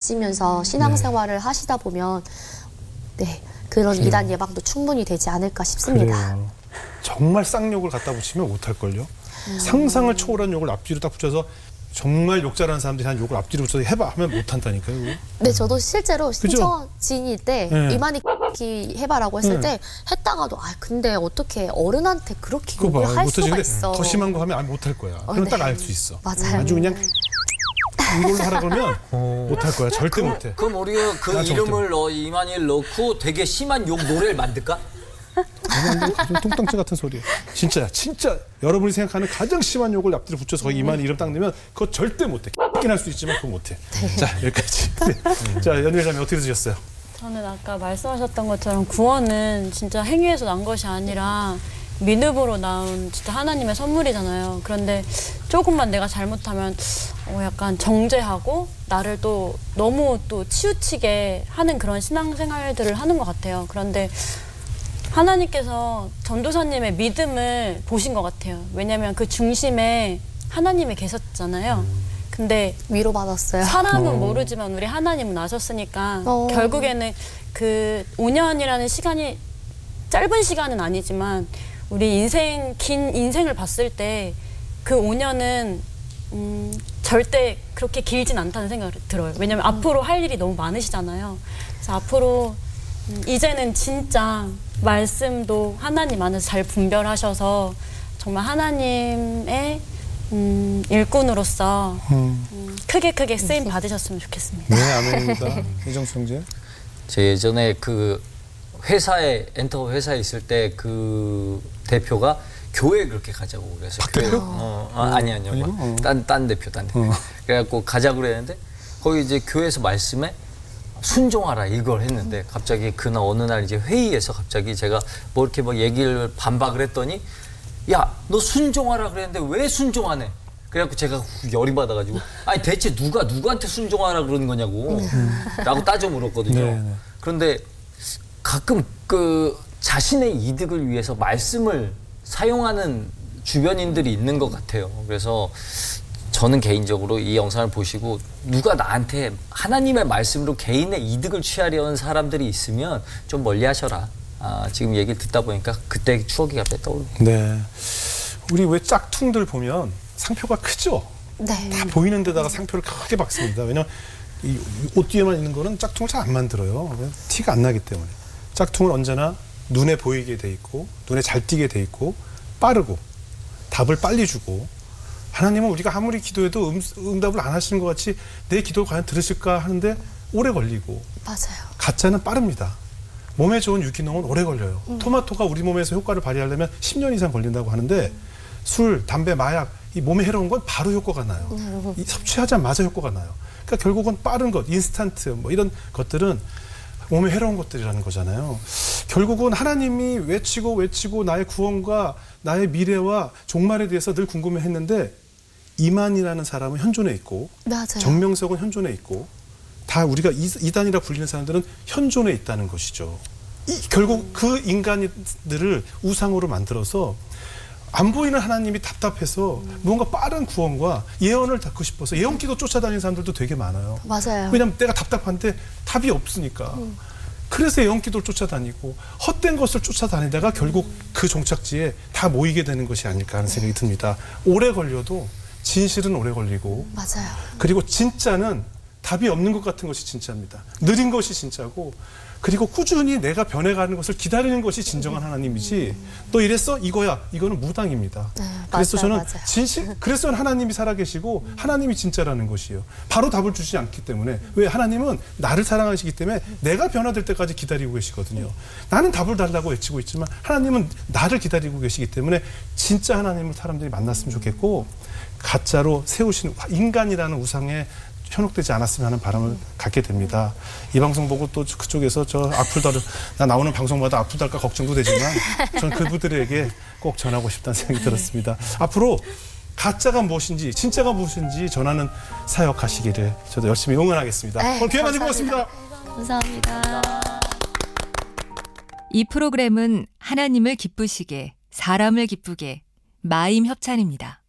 가지면서 신앙생활을 하시다 보면 네 그런 이단 예방도 충분히 되지 않을까 싶습니다. 그래요. 정말 쌍욕을 갖다 붙이면 못할걸요. 상상을 초월한 욕을 앞뒤로 딱 붙여서 정말 욕 잘하는 사람들이 한 욕을 앞뒤로 붙여서 해봐 하면 못한다니까요. 네, 저도 실제로 신청 지인일 때 네. 이만희 해봐라고 했을 때 했다가도 근데 어떻게 어른한테 그렇게 욕을 할 수가 있어. 더 심한 거 하면 못할 거야. 그럼 네. 딱 알 수 있어. 맞아요. 아주 그냥 이걸로 하라 그러면 못할 거야. 절대 못해. 그럼 우리가 그 이름을 이만희를 넣고 되게 심한 욕 노래를 만들까? 가장 뚱땅지 같은 소리. 진짜 여러분이 생각하는 가장 심한 욕을 앞뒤로 붙여서 거기 이만희 이름 딱 넣으면 그거 절대 못해. 끼긴 할 수 있지만 그거 못해. 자 여기까지. 자 연희 회장님 어떻게 드셨어요? 저는 아까 말씀하셨던 것처럼 구원은 진짜 행위에서 난 것이 아니라 믿음으로 나온 진짜 하나님의 선물이잖아요. 그런데 조금만 내가 잘못하면 약간 정죄하고 나를 또 너무 또 치우치게 하는 그런 신앙생활들을 하는 것 같아요. 그런데 하나님께서 전도사님의 믿음을 보신 것 같아요. 왜냐하면 그 중심에 하나님이 계셨잖아요. 근데 위로받았어요. 사람은 모르지만 우리 하나님은 아셨으니까 결국에는 그 5년이라는 시간이 짧은 시간은 아니지만 우리 긴 인생을 봤을 때 그 5년은 절대 그렇게 길진 않다는 생각이 들어요. 왜냐면 앞으로 할 일이 너무 많으시잖아요. 그래서 앞으로 이제는 진짜 말씀도 하나님 안에서 잘 분별하셔서 정말 하나님의 일꾼으로서 크게 쓰임 받으셨으면 좋겠습니다. 네, 아멘입니다. 이정수 형제. 제 예전에 그 엔터 회사에 있을 때 그 대표가 교회 그렇게 가자고 그래서 박 대표? 아니요. 딴 대표. 그래갖고 가자고 그랬는데 거기 이제 교회에서 말씀에 순종하라 이걸 했는데 갑자기 그날 어느 날 이제 회의에서 갑자기 제가 뭐 이렇게 얘기를 반박을 했더니 야, 너 순종하라 그랬는데 왜 순종하네? 그래갖고 제가 열이 받아가지고 아니 대체 누구한테 순종하라 그러는 거냐고 라고 따져 물었거든요. 네네. 그런데 가끔 그 자신의 이득을 위해서 말씀을 사용하는 주변인들이 있는 것 같아요. 그래서 저는 개인적으로 이 영상을 보시고 누가 나한테 하나님의 말씀으로 개인의 이득을 취하려는 사람들이 있으면 좀 멀리 하셔라. 지금 얘기를 듣다 보니까 그때 추억이 갑자기 떠오르네요. 네. 우리 왜 짝퉁들 보면 상표가 크죠? 네. 다 보이는 데다가 상표를 크게 박습니다. 왜냐면 이 옷 뒤에만 있는 거는 짝퉁을 잘 안 만들어요. 티가 안 나기 때문에. 짝퉁은 언제나 눈에 보이게 돼 있고 눈에 잘 띄게 돼 있고 빠르고 답을 빨리 주고 하나님은 우리가 아무리 기도해도 응답을 안 하시는 것 같이 내 기도를 과연 들으실까 하는데 오래 걸리고 맞아요. 가짜는 빠릅니다. 몸에 좋은 유기농은 오래 걸려요. 토마토가 우리 몸에서 효과를 발휘하려면 10년 이상 걸린다고 하는데 술, 담배, 마약 이 몸에 해로운 건 바로 효과가 나요. 섭취하자마자 효과가 나요. 그러니까 결국은 빠른 것, 인스턴트 뭐 이런 것들은 몸에 해로운 것들이라는 거잖아요. 결국은 하나님이 외치고 나의 구원과 나의 미래와 종말에 대해서 늘 궁금해했는데 이만이라는 사람은 현존해 있고 맞아요. 정명석은 현존해 있고 다 우리가 이단이라 불리는 사람들은 현존해 있다는 것이죠. 결국 그 인간들을 우상으로 만들어서 안 보이는 하나님이 답답해서 무언가 빠른 구원과 예언을 듣고 싶어서 예언기도 쫓아다니는 사람들도 되게 많아요. 맞아요. 왜냐하면 내가 답답한데 답이 없으니까. 그래서 예언기도를 쫓아다니고 헛된 것을 쫓아다니다가 결국 그 종착지에 다 모이게 되는 것이 아닐까 하는 생각이 듭니다. 오래 걸려도 진실은 오래 걸리고 맞아요. 그리고 진짜는 답이 없는 것 같은 것이 진짜입니다. 느린 것이 진짜고 그리고 꾸준히 내가 변해가는 것을 기다리는 것이 진정한 하나님이지 너 이랬어? 이거야. 이거는 무당입니다. 그래서 저는 진실, 그래서 하나님이 살아계시고 하나님이 진짜라는 것이에요. 바로 답을 주시지 않기 때문에. 왜? 하나님은 나를 사랑하시기 때문에 내가 변화될 때까지 기다리고 계시거든요. 나는 답을 달라고 외치고 있지만 하나님은 나를 기다리고 계시기 때문에 진짜 하나님을 사람들이 만났으면 좋겠고 가짜로 세우신 인간이라는 우상에 현혹되지 않았으면 하는 바람을 갖게 됩니다. 이 방송 보고 또 그쪽에서 나 나오는 방송마다 악플 달까 걱정도 되지만 저는 그분들에게 꼭 전하고 싶다는 생각이 들었습니다. 앞으로 가짜가 무엇인지 진짜가 무엇인지 전하는 사역하시기를 저도 열심히 응원하겠습니다. 오늘 기회 가지고 고맙습니다. 감사합니다. 이 프로그램은 하나님을 기쁘시게 사람을 기쁘게 마임 협찬입니다.